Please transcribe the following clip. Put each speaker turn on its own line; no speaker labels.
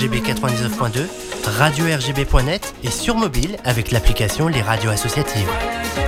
RGB 99.2, radio-rgb.net et sur mobile avec l'application Les Radios Associatives.